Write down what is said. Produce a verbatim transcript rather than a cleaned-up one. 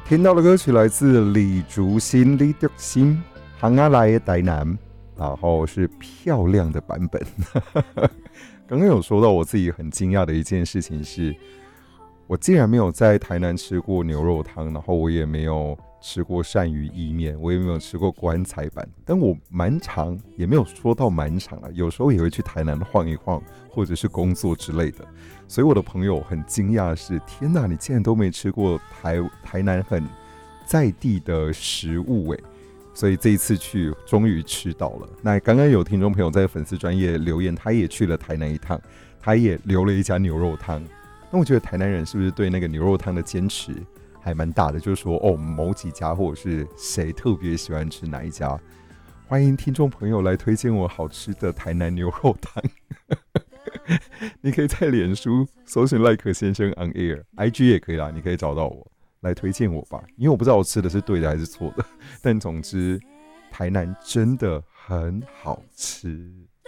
听到的歌曲来自李竹新、李竹新行啊来的台南，然后是漂亮的版本。刚刚有说到我自己很惊讶的一件事情是，我竟然没有在台南吃过牛肉汤，然后我也没有吃过鳝鱼意面，我也没有吃过棺材板，但我蛮常，也没有说到蛮常啊，有时候也会去台南晃一晃，或者是工作之类的。所以我的朋友很惊讶的是，天哪，你竟然都没吃过台台南很在地的食物诶。所以这一次去终于吃到了。那刚刚有听众朋友在粉丝专页留言，他也去了台南一趟，他也留了一家牛肉汤。那我觉得台南人是不是对那个牛肉汤的坚持还蛮大的？就是说哦，某几家或者是谁特别喜欢吃哪一家，欢迎听众朋友来推荐我好吃的台南牛肉汤。你可以在脸书搜寻赖可先生 on air，I G 也可以啦，你可以找到我来推荐我吧，因为我不知道我吃的是对的还是错的，但总之台南真的很好吃。